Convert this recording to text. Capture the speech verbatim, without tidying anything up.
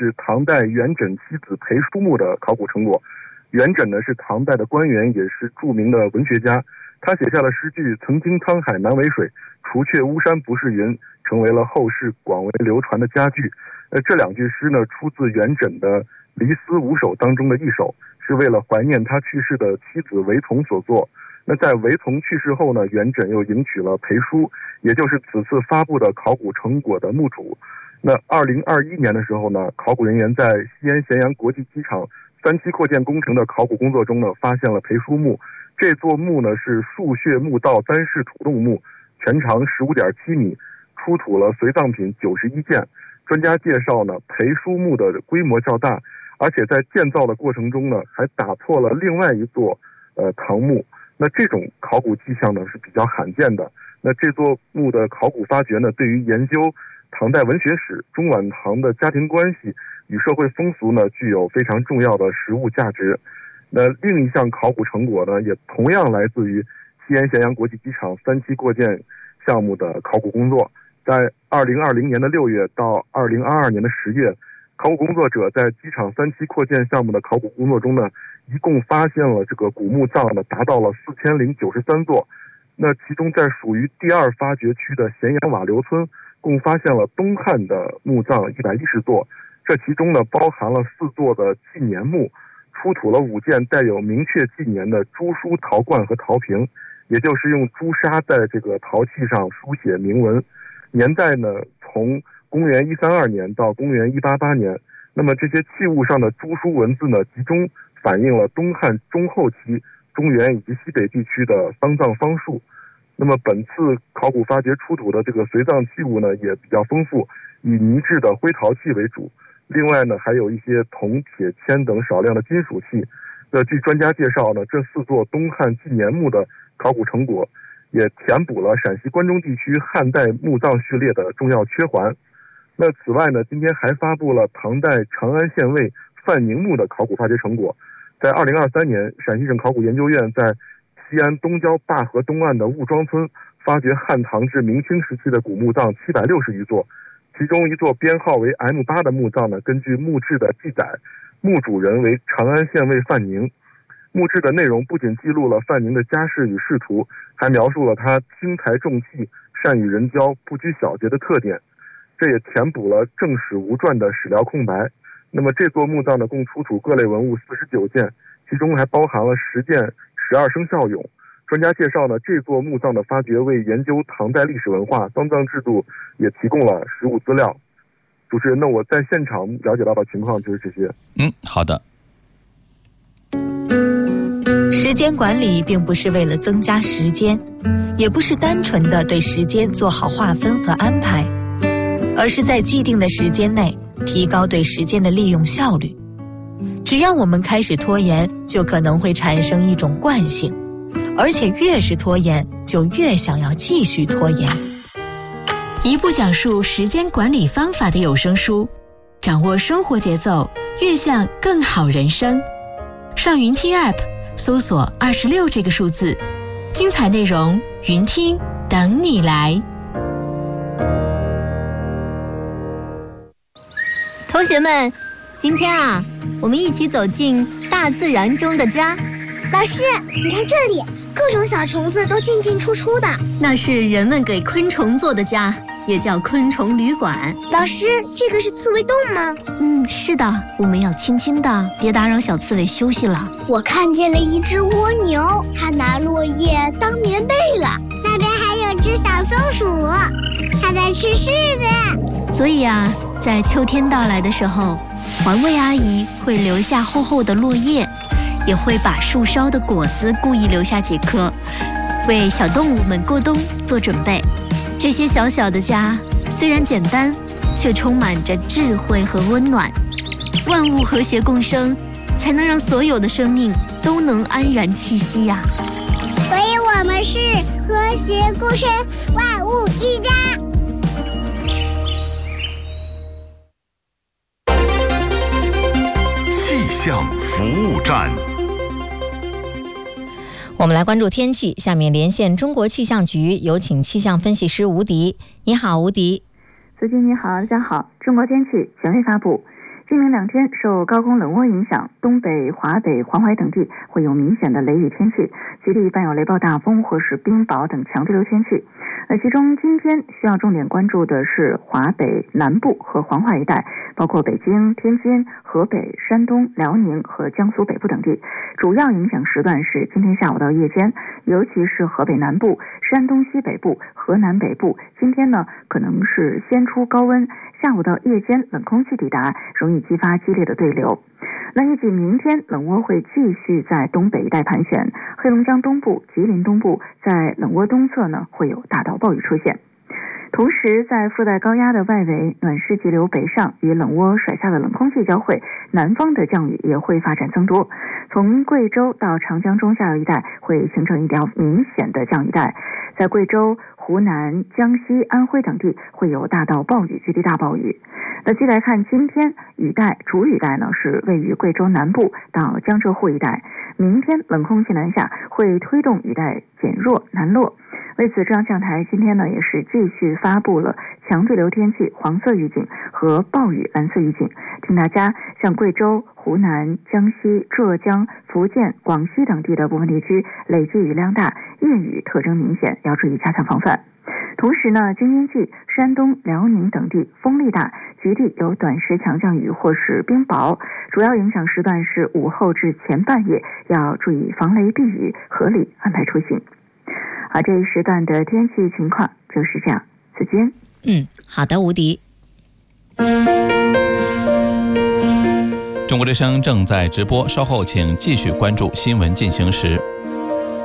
是唐代元稹妻子裴叔墓的考古成果。元稹呢是唐代的官员，也是著名的文学家。他写下了诗句“曾经沧海难为水，除却巫山不是云”，成为了后世广为流传的佳句。呃，这两句诗呢，出自元稹的《离思五首》当中的一首，是为了怀念他去世的妻子韦丛所作。那在韦丛去世后呢，元稹又迎娶了裴叔，也就是此次发布的考古成果的墓主。那二零二一年的时候呢，考古人员在西安咸阳国际机场三期扩建工程的考古工作中呢，发现了裴叔墓。这座墓呢是树穴墓道单式土洞墓，全长十五点七米，出土了随葬品九十一件。专家介绍呢，裴叔墓的规模较大，而且在建造的过程中呢，还打破了另外一座呃唐墓。那这种考古迹象呢是比较罕见的。那这座墓的考古发掘呢，对于研究唐代文学史、中晚唐的家庭关系与社会风俗呢，具有非常重要的实物价值。那另一项考古成果呢，也同样来自于西安咸阳国际机场三期扩建项目的考古工作。在二零二零年的六月到二零二二年的十月，考古工作者在机场三期扩建项目的考古工作中呢，一共发现了这个古墓葬呢，达到了四千零九十三座。那其中在属于第二发掘区的咸阳瓦流村，共发现了东汉的墓葬一百一十座，这其中呢包含了四座的纪年墓，出土了五件带有明确纪年的朱书陶罐和陶瓶，也就是用朱砂在这个陶器上书写铭文。年代呢从公元一三二年到公元一八八年。那么这些器物上的朱书文字呢，集中反映了东汉中后期中原以及西北地区的丧葬方术。那么本次考古发掘出土的这个随葬器物呢，也比较丰富，以泥制的灰陶器为主。另外呢，还有一些铜、铁、铅等少量的金属器。那据专家介绍呢，这四座东汉纪年墓的考古成果，也填补了陕西关中地区汉代墓葬序列的重要缺环。那此外呢，今天还发布了唐代长安县尉范宁墓的考古发掘成果。在二零二三年，陕西省考古研究院在西安东郊灞河东岸的雾庄村发掘汉唐至明清时期的古墓葬七百六十余座，其中一座编号为 M 八 的墓葬呢，根据墓志的记载，墓主人为长安县尉范宁。墓志的内容不仅记录了范宁的家世与仕途，还描述了他轻财重器、善与人交、不拘小节的特点，这也填补了正史无传的史料空白。那么这座墓葬呢，共出土各类文物四十九件，其中还包含了十件十二生肖俑。专家介绍呢，这座墓葬的发掘为研究唐代历史文化、丧葬制度也提供了实物资料。主持人，那我在现场了解到的情况就是这些。 嗯，好的。 时间管理并不是为了增加时间，也不是单纯的对时间做好划分和安排，而是在既定的时间内提高对时间的利用效率。只要我们开始拖延，就可能会产生一种惯性，而且越是拖延，就越想要继续拖延。 一部讲述时间管理方法的有声书，掌握生活节奏，悦享更好人生。上云听 App 搜索二十六这个数字，精彩内容云听等你来。 同学们，今天啊，我们一起走进大自然中的家。 老师，你看这里，各种小虫子都进进出出的。 那是人们给昆虫做的家，也叫昆虫旅馆。 老师，这个是刺猬洞吗？ 嗯，是的，我们要轻轻的，别打扰小刺猬休息了。 我看见了一只蜗牛，它拿落叶当棉被了。那边还有只小松鼠，它在吃柿子。 所以啊，在秋天到来的时候，环卫阿姨会留下厚厚的落叶，也会把树梢的果子故意留下几颗，为小动物们过冬做准备。这些小小的家虽然简单，却充满着智慧和温暖。万物和谐共生，才能让所有的生命都能安然栖息呀、啊。 所以我们是和谐共生，万物一家。 气象服务站， 我们来关注天气。下面连线中国气象局，有请气象分析师吴迪。你好，吴迪。 司机你好，大家好。中国天气权威发布， 今明两天受高空冷涡影响，东北、华北、黄淮等地会有明显的雷雨天气，局地伴有雷暴大风或是冰雹等强对流天气。呃，其中今天需要重点关注的是华北南部和黄淮一带，包括北京、天津、河北、山东、辽宁和江苏北部等地。主要影响时段是今天下午到夜间，尤其是河北南部、山东西北部、河南北部。今天呢，可能是先出高温，下午到夜间冷空气抵达，容易激发激烈的对流。那预计明天冷涡会继续在东北一带盘旋，黑龙江东部、吉林东部在冷涡东侧呢会有大到暴雨出现。同时，在附带高压的外围，暖湿急流北上，与冷涡甩下的冷空气交汇，南方的降雨也会发展增多。从贵州到长江中下游一带会形成一条明显的降雨带，在贵州、湖南、江西、安徽等地会有大到暴雨、局地大暴雨。那继来看今天雨带，主雨带呢是位于贵州南部到江浙沪一带，明天冷空气南下会推动雨带减弱南落。为此，中央气象台今天呢也是继续发布了强对流天气黄色预警和暴雨蓝色预警，请大家像贵州、湖南、江西、浙江、福建、广西等地的部分地区累计雨量大，夜雨特征明显，要注意加强防范。同时呢，京津冀、山东、辽宁等地风力大，局地有短时强降雨或是冰雹，主要影响时段是午后至前半夜，要注意防雷避雨，合理安排出行。而这一时段的天气情况就是这样。子娟， 嗯，好的，吴迪。 中国之声正在直播，稍后请继续关注新闻进行时。